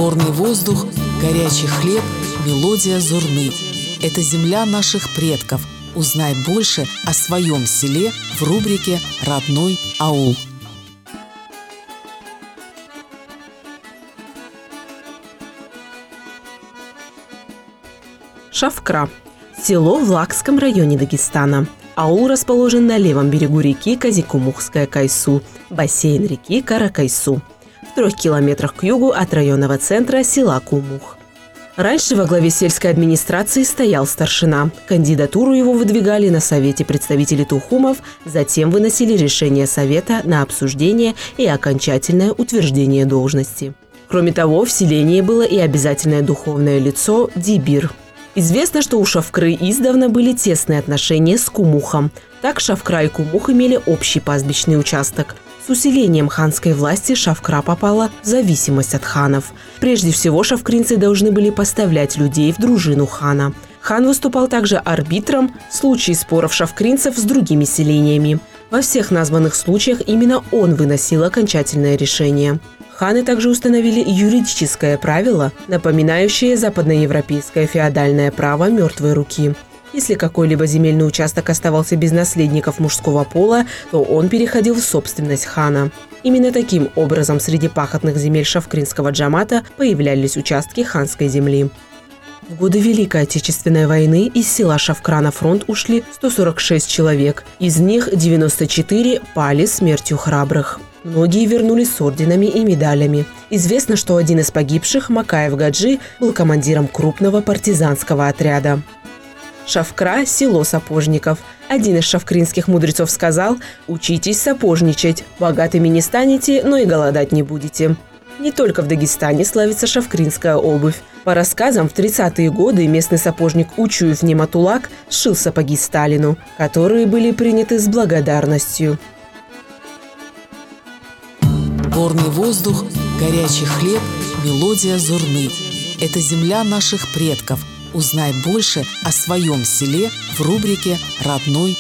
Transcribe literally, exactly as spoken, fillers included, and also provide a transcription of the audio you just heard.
Горный воздух, горячий хлеб, мелодия зурны. Это земля наших предков. Узнай больше о своем селе в рубрике «Родной аул». Шавкра – село в Лакском районе Дагестана. Аул расположен на левом берегу реки Казикумухская-Кайсу, бассейн реки Каракайсу, в трех километрах к югу от районного центра села Кумух. Раньше во главе сельской администрации стоял старшина. Кандидатуру его выдвигали на совете представители тухумов, затем выносили решение совета на обсуждение и окончательное утверждение должности. Кроме того, в селении было и обязательное духовное лицо – дибир. Известно, что у Шавкры издавна были тесные отношения с Кумухом. Так Шавкра и Кумух имели общий пастбищный участок. С усилением ханской власти Шавкра попала в зависимость от ханов. Прежде всего, шавкринцы должны были поставлять людей в дружину хана. Хан выступал также арбитром в случае споров шавкринцев с другими селениями. Во всех названных случаях именно он выносил окончательное решение. Ханы также установили юридическое правило, напоминающее западноевропейское феодальное право мертвой руки. Если какой-либо земельный участок оставался без наследников мужского пола, то он переходил в собственность хана. Именно таким образом среди пахотных земель шавкринского джамата появлялись участки ханской земли. В годы Великой Отечественной войны из села Шавкра на фронт ушли сто сорок шесть человек. Из них девяносто четыре пали смертью храбрых. Многие вернулись с орденами и медалями. Известно, что один из погибших, Макаев Гаджи, был командиром крупного партизанского отряда. Шавкра – село сапожников. Один из шавкринских мудрецов сказал: «Учитесь сапожничать, богатыми не станете, но и голодать не будете». Не только в Дагестане славится шавкринская обувь. По рассказам, в тридцатые годы местный сапожник Учуев Нематулак сшил сапоги Сталину, которые были приняты с благодарностью. Горный воздух, горячий хлеб, мелодия зурны. Это земля наших предков. Узнай больше о своем селе в рубрике «Родной